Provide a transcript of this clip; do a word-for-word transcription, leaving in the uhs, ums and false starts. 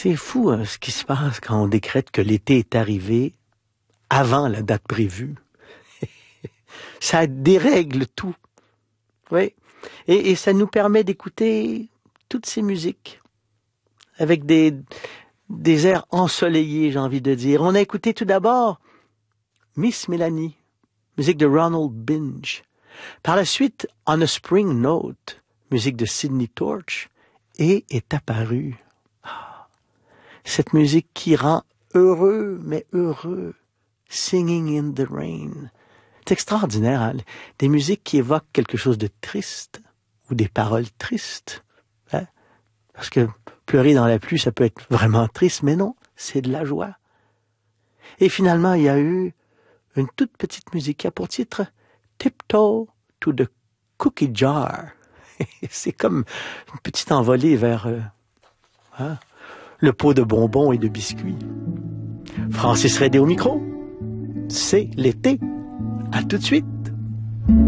C'est fou hein, ce qui se passe quand on décrète que l'été est arrivé avant la date prévue. Ça dérègle tout. Oui. Et, et ça nous permet d'écouter toutes ces musiques avec des, des airs ensoleillés, j'ai envie de dire. On a écouté tout d'abord Miss Mélanie, musique de Ronald Binge. Par la suite, On a Spring Note, musique de Sidney Torch, et est apparue ah, cette musique qui rend heureux, mais heureux, Singing in the Rain. C'est extraordinaire, hein? Des musiques qui évoquent quelque chose de triste ou des paroles tristes. Hein? Parce que pleurer dans la pluie, ça peut être vraiment triste, mais non, c'est de la joie. Et finalement, il y a eu une toute petite musique qui a pour titre Tiptoe to the Cookie Jar. C'est comme une petite envolée vers euh, hein, le pot de bonbons et de biscuits. Francis Redé au micro. C'est l'été. À tout de suite.